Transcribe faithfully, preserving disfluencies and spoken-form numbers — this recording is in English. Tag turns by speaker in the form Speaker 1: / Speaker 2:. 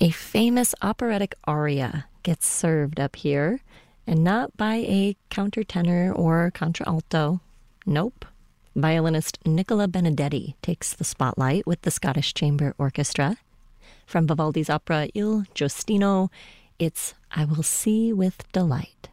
Speaker 1: A famous operatic aria gets served up here, and not by a countertenor or contralto. Nope. Violinist Nicola Benedetti takes the spotlight with the Scottish Chamber Orchestra. From Vivaldi's opera Il Giustino, it's I Will See with Delight.